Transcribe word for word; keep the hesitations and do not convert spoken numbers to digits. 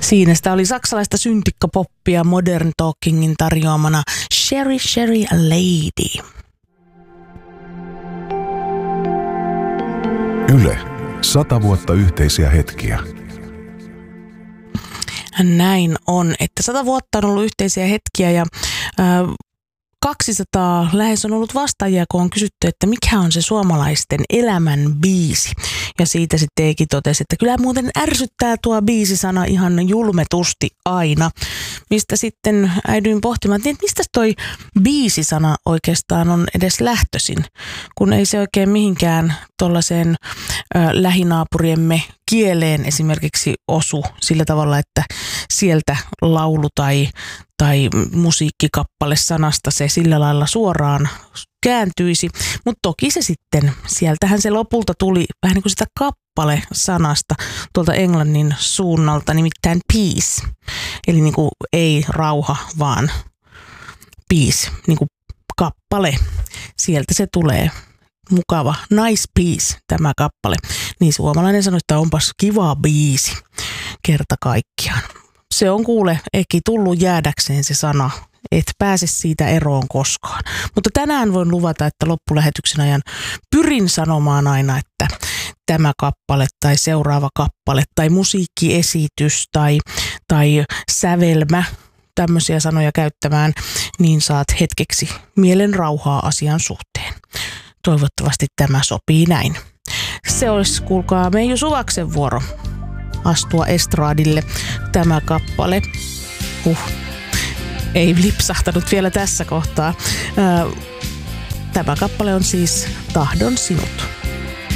Siinä sitä oli saksalaista syntikkapoppia Modern Talkingin tarjoamana Sherry Sherry Lady. Yle. Sata vuotta yhteisiä hetkiä. Näin on, että sata vuotta on ollut yhteisiä hetkiä ja äh, kaksisataa lähes on ollut vastaajia, kun on kysytty, että mikä on se suomalaisten elämän biisi. Ja siitä sitten Eiki totesi, että kyllä muuten ärsyttää tuo biisisana ihan julmetusti aina. Mistä sitten äidyin pohtimaan, että mistä toi biisisana oikeastaan on edes lähtöisin, kun ei se oikein mihinkään tuollaiseen lähinaapuriemme kieleen esimerkiksi osu sillä tavalla, että sieltä laulu tai, tai musiikkikappale sanasta se sillä lailla suoraan kääntyisi. Mutta toki se sitten, sieltähän se lopulta tuli vähän niin kuin sitä kappale-sanasta tuolta englannin suunnalta, nimittäin peace. Eli niin kuin ei rauha, vaan peace, niin kuin kappale. Sieltä se tulee. Mukava, nice piece tämä kappale. Niin suomalainen sanoi, että onpas kiva biisi kerta kaikkiaan. Se on kuule Eki tullut jäädäkseen se sana, et pääse siitä eroon koskaan. Mutta tänään voin luvata, että loppulähetyksen ajan pyrin sanomaan aina, että tämä kappale tai seuraava kappale tai musiikkiesitys tai, tai sävelmä, tämmöisiä sanoja käyttämään, niin saat hetkeksi mielen rauhaa asian suhteen. Toivottavasti tämä sopii näin. Se olisi, kuulkaa, Meiju Suvaksen vuoro astua estraadille. Tämä kappale, huh, ei lipsahtanut vielä tässä kohtaa. Tämä kappale on siis Tahdon sinut.